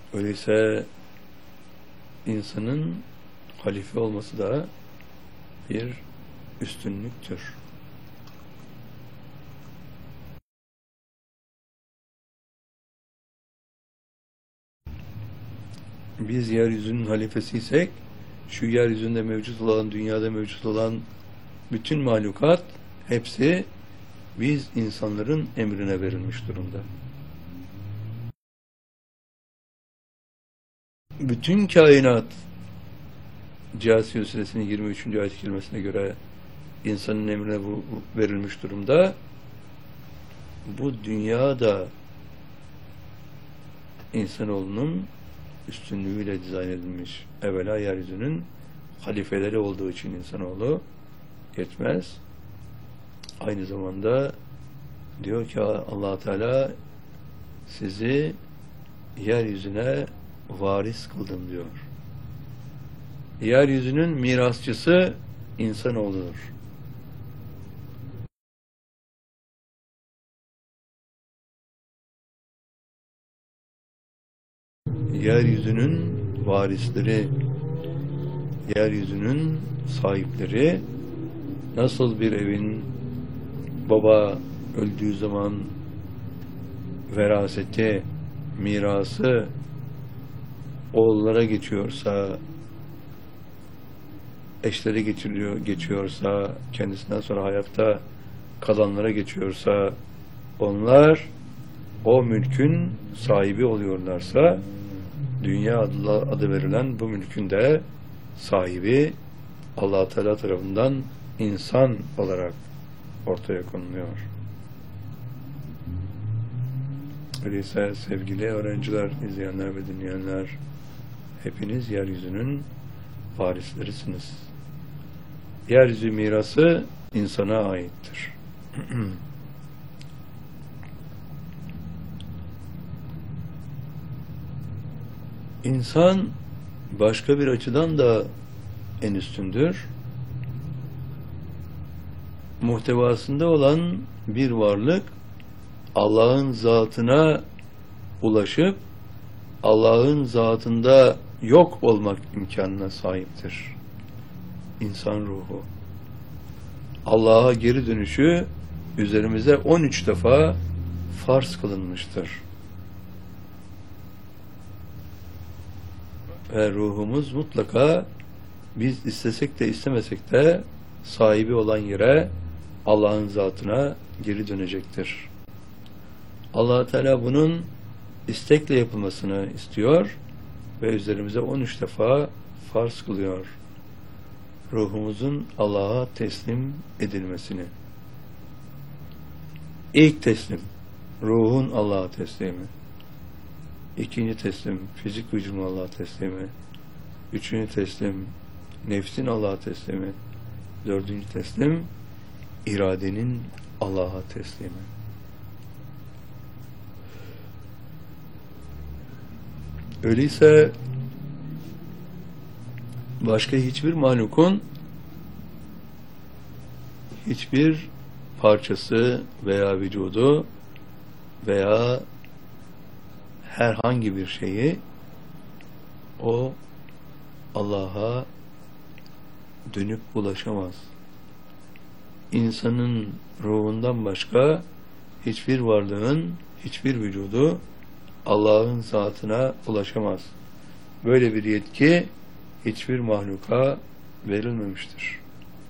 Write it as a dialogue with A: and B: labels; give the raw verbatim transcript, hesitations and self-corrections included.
A: Öyleyse insanın halife olması da bir üstünlüktür. Biz yeryüzünün halifesiysek, şu yeryüzünde mevcut olan, dünyada mevcut olan bütün mahlukat hepsi biz insanların emrine verilmiş durumda. Bütün kainat, Câsiye Suresinin yirmi üçüncü ayet-i kerimesine göre insanın emrine verilmiş durumda. Bu dünyada insanoğlunun üstünlüğüyle dizayn edilmiş. Evvela yeryüzünün halifeleri olduğu için insanoğlu yetmez. Aynı zamanda diyor ki Allah Teala sizi yeryüzüne varis kıldım diyor. Yeryüzünün mirasçısı insanoğludur. Yeryüzünün varisleri, yeryüzünün sahipleri, nasıl bir evin baba öldüğü zaman veraseti, mirası oğullara geçiyorsa, eşleri geçiriyor, geçiyorsa, kendisinden sonra hayatta kalanlara geçiyorsa, onlar o mülkün sahibi oluyorlarsa, dünya adı, adı verilen bu mülkün de sahibi Allah Teala tarafından insan olarak ortaya konuluyor. Öyleyse sevgili öğrenciler, izleyenler ve dinleyenler, hepiniz yeryüzünün varislerisiniz. Yeryüzü mirası insana aittir. İnsan başka bir açıdan da en üstündür. Muhtevasında olan bir varlık Allah'ın zatına ulaşıp Allah'ın zatında yok olmak imkanına sahiptir. İnsan ruhu. Allah'a geri dönüşü üzerimize on üç defa farz kılınmıştır. Ve ruhumuz mutlaka biz istesek de istemesek de sahibi olan yere, Allah'ın zatına geri dönecektir. Allah Teala bunun istekle yapılmasını istiyor ve üzerimize on üç defa farz kılıyor. Ruhumuzun Allah'a teslim edilmesini. İlk teslim, ruhun Allah'a teslimi. İkinci teslim, fizik vücudun Allah'a teslimi. Üçüncü teslim, nefsin Allah'a teslimi. Dördüncü teslim, iradenin Allah'a teslimi. Öyleyse başka hiçbir mahlukun hiçbir parçası veya vücudu veya herhangi bir şeyi o Allah'a dönüp ulaşamaz. İnsanın ruhundan başka hiçbir varlığın, hiçbir vücudu Allah'ın zatına ulaşamaz. Böyle bir yetki hiçbir mahluka verilmemiştir.